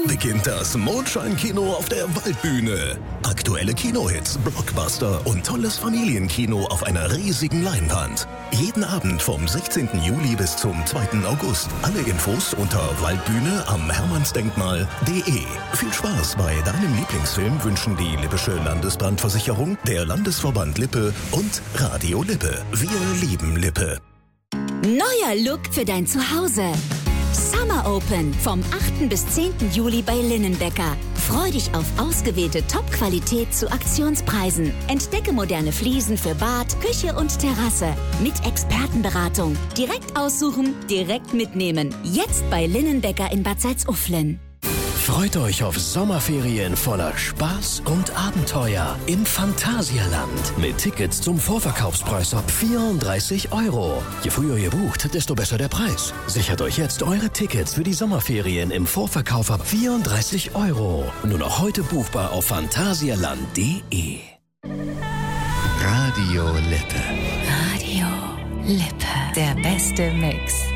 beginnt das Mondscheinkino auf der Waldbühne. Aktuelle Kinohits, Blockbuster und tolles Familienkino auf einer riesigen Leinwand. Jeden Abend vom 16. Juli bis zum 2. August. Alle Infos unter waldbühne am hermannsdenkmal.de. Viel Spaß bei deinem Lieblingsfilm wünschen die Lippische Landesbrandversicherung, der Landesverband Lippe und Radio Lippe. Wir lieben Lippe. Neuer Look für dein Zuhause. Summer Open vom 8. bis 10. Juli bei Linnenbecker. Freu dich auf ausgewählte Top-Qualität zu Aktionspreisen. Entdecke moderne Fliesen für Bad, Küche und Terrasse. Mit Expertenberatung. Direkt aussuchen, direkt mitnehmen. Jetzt bei Linnenbecker in Bad Salzuflen. Freut euch auf Sommerferien voller Spaß und Abenteuer im Phantasialand. Mit Tickets zum Vorverkaufspreis ab 34 €. Je früher ihr bucht, desto besser der Preis. Sichert euch jetzt eure Tickets für die Sommerferien im Vorverkauf ab 34 €. Nur noch heute buchbar auf phantasialand.de. Radio Lippe. Radio Lippe. Der beste Mix.